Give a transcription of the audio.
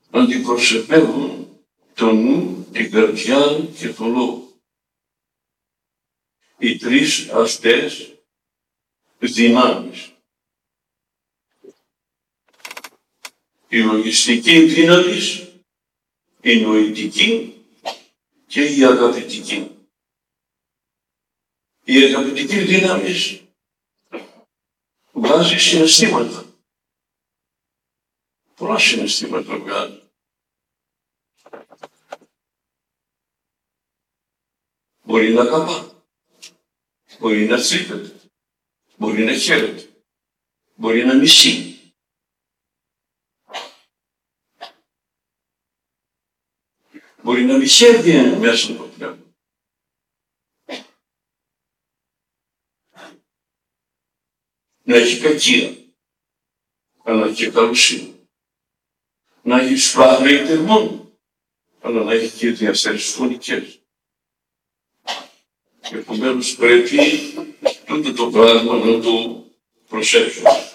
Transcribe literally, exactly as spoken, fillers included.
αντιπροσωπεύουν το νου, την καρδιά και το λόγο. Οι τρεις αυτές δυνάμεις. Η λογιστική δύναμη, η νοητική και η αγαπητική. Η αγαπητική δύναμη βγάζει συναισθήματα. Πολλά συναισθήματα βγάζει. Μπορεί να αγαπά, μπορεί να θλίβεται, μπορεί να χαίρεται, μπορεί να μισεί. Μπορεί να μισεύει μέσα από το πνεύμα. Να έχει κακία, αλλά και καλοσύνη. Να έχει σφάγρα ητερμών, αλλά να έχει και διαστάσεις φωνικές. Επομένως πρέπει τούτο το πράγμα να το προσέξουμε.